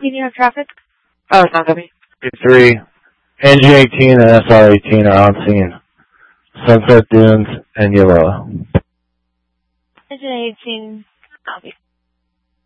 Meaning of traffic? Oh, it's not coming. 3, NG18 and SR18 are on scene. Sunset Dunes and Yellow. Engine 18, copy.